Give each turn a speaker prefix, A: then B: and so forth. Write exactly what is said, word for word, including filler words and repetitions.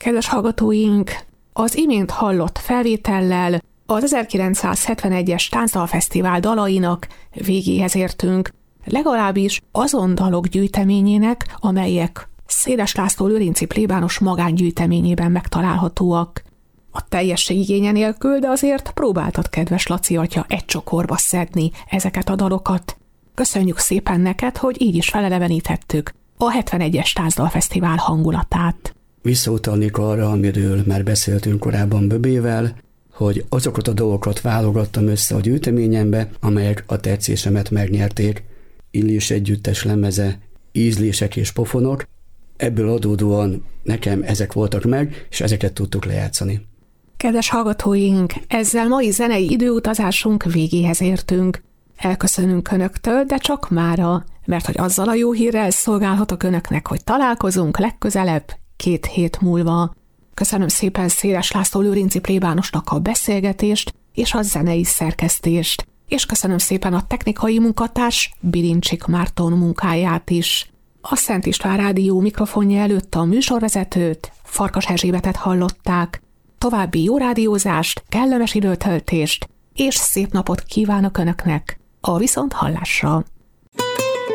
A: Kedves hallgatóink, az imént hallott felvétellel az ezerkilencszázhetvenegyes Táncdalfesztivál dalainak végéhez értünk, legalábbis azon dalok gyűjteményének, amelyek Széles László lőrinci plébános magángyűjteményében megtalálhatóak. A teljesség igénye nélkül, de azért próbáltad, kedves Laci atya, egy csokorba szedni ezeket a dalokat. Köszönjük szépen neked, hogy így is felelevenítettük a hetvenegyes Táncdalfesztivál hangulatát.
B: Visszautalnék arra, amiről már beszéltünk korábban Böbével, hogy azokat a dolgokat válogattam össze a gyűjteményembe, amelyek a tetszésemet megnyerték. Illés együttes lemeze, ízlések és pofonok, ebből adódóan nekem ezek voltak meg, és ezeket tudtuk lejátszani.
A: Kedves hallgatóink, ezzel mai zenei időutazásunk végéhez értünk. Elköszönünk Önöktől, de csak mára, mert hogy azzal a jó hírrel szolgálhatok Önöknek, hogy találkozunk legközelebb két hét múlva. Köszönöm szépen Széles László lőrinci plébánosnak a beszélgetést és a zenei szerkesztést, és köszönöm szépen a technikai munkatárs Bilincsik Márton munkáját is. A Szent István Rádió mikrofonja előtt a műsorvezetőt, Farkas Erzsébetet hallották. További jó rádiózást, kellemes időtöltést és szép napot kívánok Önöknek a viszonthallásra.